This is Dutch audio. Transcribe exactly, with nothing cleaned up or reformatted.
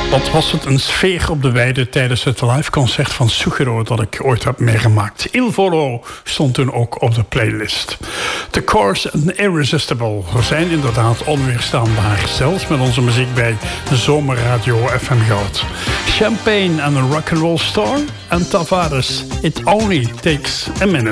Wat was het een sfeer op de weide tijdens het liveconcert van Sugiro dat ik ooit heb meegemaakt. Il Volo stond toen ook op de playlist. The Course en Irresistible zijn inderdaad onweerstaanbaar. Zelfs met onze muziek bij Zomerradio F M Goud. Champagne and a Rock'n'Roll Star en Tavares. It only takes a minute.